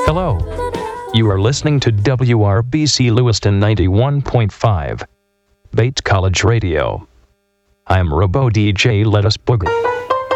Hello. You are listening to WRBC Lewiston 91.5, Bates College Radio. I'm Robo DJ. Let us boogie.